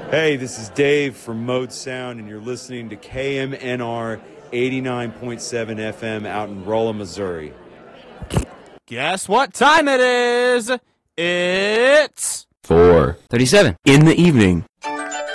Hey, this is Dave from Mode Sound, and you're listening to KMNR 89.7 FM out in Rolla, Missouri. Guess what time it is? It's 4:37 in the evening.